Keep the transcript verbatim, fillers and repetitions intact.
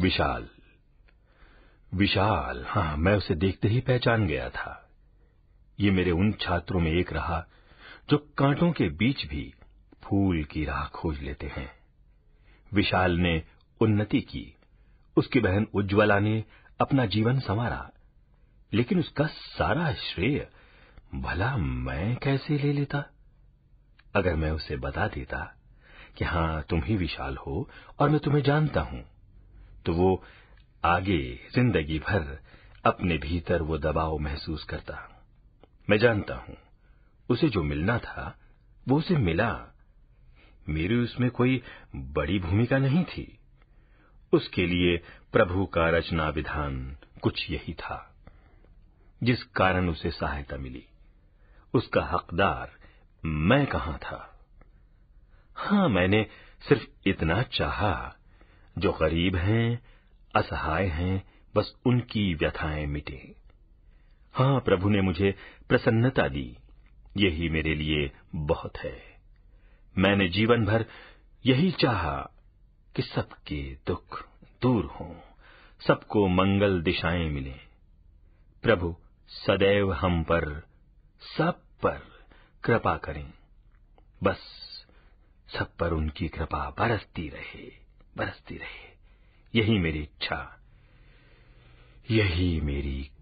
विशाल। विशाल, हाँ, मैं उसे देखते ही पहचान गया था। ये मेरे उन छात्रों में एक रहा जो कांटों के बीच भी फूल की राह खोज लेते हैं। विशाल ने उन्नति की, उसकी बहन उज्ज्वला ने अपना जीवन संवारा, लेकिन उसका सारा श्रेय भला मैं कैसे ले लेता? अगर मैं उसे बता देता कि हां, तुम ही विशाल हो और मैं तुम्हें जानता हूं, तो वो आगे जिंदगी भर अपने भीतर वो दबाव महसूस करता। मैं जानता हूं, उसे जो मिलना था वो उसे मिला। मेरी उसमें कोई बड़ी भूमिका नहीं थी। उसके लिए प्रभु का रचना विधान कुछ यही था, जिस कारण उसे सहायता मिली। उसका हकदार मैं कहां था? हां, मैंने सिर्फ इतना चाहा, जो गरीब हैं, असहाय हैं, बस उनकी व्यथाएं मिटे। हां, प्रभु ने मुझे प्रसन्नता दी, यही मेरे लिए बहुत है। मैंने जीवन भर यही चाहा कि सबके दुख दूर हों, सबको मंगल दिशाएं मिलें। प्रभु सदैव हम पर, सब पर कृपा करें। बस सब पर उनकी कृपा बरसती रहे, बरसती रहे। यही मेरी इच्छा, यही मेरी